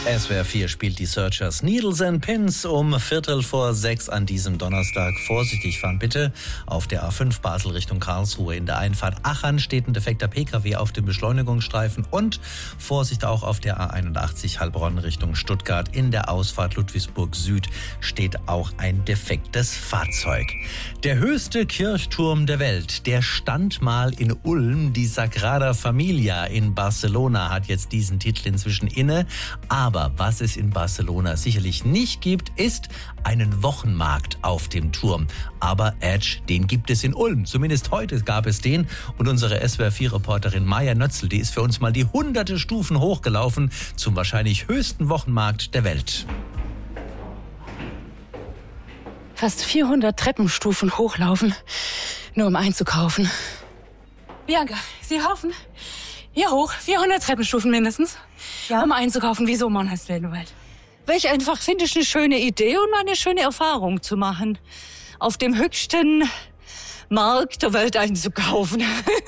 SWR 4 spielt die Searchers Needles and Pins um 5:45 an diesem Donnerstag. Vorsichtig fahren bitte. Auf der A5 Basel Richtung Karlsruhe in der Einfahrt Achern steht ein defekter Pkw auf dem Beschleunigungsstreifen und Vorsicht auch auf der A81 Heilbronn Richtung Stuttgart. In der Ausfahrt Ludwigsburg Süd steht auch ein defektes Fahrzeug. Der höchste Kirchturm der Welt, der stand mal in Ulm. Die Sagrada Familia in Barcelona hat jetzt diesen Titel inzwischen inne. Aber was es in Barcelona sicherlich nicht gibt, ist einen Wochenmarkt auf dem Turm. Aber Edge, den gibt es in Ulm. Zumindest heute gab es den. Und unsere SWR4-Reporterin Maja Nötzl, die ist für uns mal die hunderte Stufen hochgelaufen zum wahrscheinlich höchsten Wochenmarkt der Welt. Fast 400 Treppenstufen hochlaufen, nur um einzukaufen. Bianca, Sie laufen hier hoch, 400 Treppenstufen mindestens, ja, um einzukaufen. Wieso Monhersfeldenwald? Weil ich einfach finde, es eine schöne Idee und eine schöne Erfahrung zu machen, auf dem höchsten Markt der Welt einzukaufen.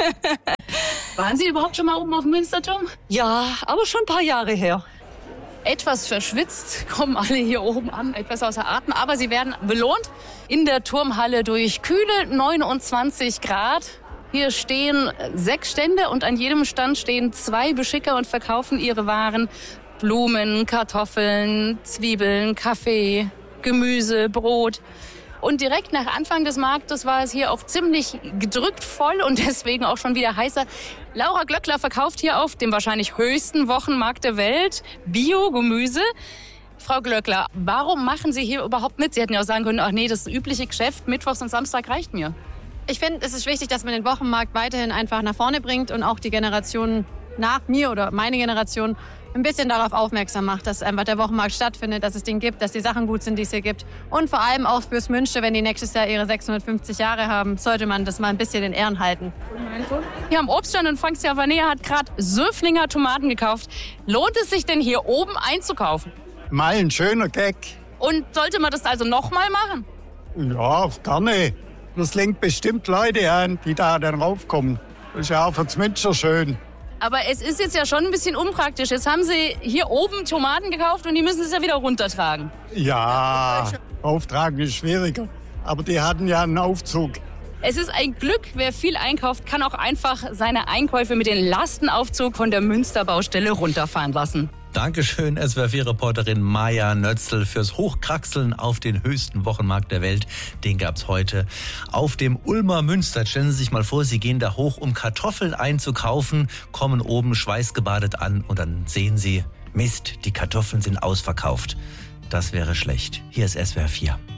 Waren Sie überhaupt schon mal oben auf dem Münsterturm? Ja, aber schon ein paar Jahre her. Etwas verschwitzt kommen alle hier oben an, etwas außer Atem. Aber sie werden belohnt in der Turmhalle durch kühle 29 Grad. Hier stehen 6 Stände und an jedem Stand stehen 2 Beschicker und verkaufen ihre Waren. Blumen, Kartoffeln, Zwiebeln, Kaffee, Gemüse, Brot. Und direkt nach Anfang des Marktes war es hier auch ziemlich gedrückt voll und deswegen auch schon wieder heißer. Laura Glöckler verkauft hier auf dem wahrscheinlich höchsten Wochenmarkt der Welt Bio-Gemüse. Frau Glöckler, warum machen Sie hier überhaupt mit? Sie hätten ja auch sagen können, ach nee, das übliche Geschäft, Mittwochs und Samstag reicht mir. Ich finde, es ist wichtig, dass man den Wochenmarkt weiterhin einfach nach vorne bringt und auch die Generation nach mir oder meine Generation ein bisschen darauf aufmerksam macht, dass einfach der Wochenmarkt stattfindet, dass es den gibt, dass die Sachen gut sind, die es hier gibt. Und vor allem auch fürs Münster, wenn die nächstes Jahr ihre 650 Jahre haben, sollte man das mal ein bisschen in Ehren halten. Hier am Obststand in Frank-Xaver hat gerade Söflinger Tomaten gekauft. Lohnt es sich denn hier oben einzukaufen? Mal ein schöner Gag. Und sollte man das also nochmal machen? Ja, gerne. Das lenkt bestimmt Leute an, die da dann raufkommen. Das ist ja auch für das Münster schön. Aber es ist jetzt ja schon ein bisschen unpraktisch. Jetzt haben Sie hier oben Tomaten gekauft und die müssen es ja wieder runtertragen. Ja, auftragen ist schwieriger. Aber die hatten ja einen Aufzug. Es ist ein Glück, wer viel einkauft, kann auch einfach seine Einkäufe mit dem Lastenaufzug von der Münsterbaustelle runterfahren lassen. Dankeschön, SWR4-Reporterin Maja Nötzl fürs Hochkraxeln auf den höchsten Wochenmarkt der Welt. Den gab's heute auf dem Ulmer Münster. Stellen Sie sich mal vor, Sie gehen da hoch, um Kartoffeln einzukaufen, kommen oben schweißgebadet an und dann sehen Sie, Mist, die Kartoffeln sind ausverkauft. Das wäre schlecht. Hier ist SWR4.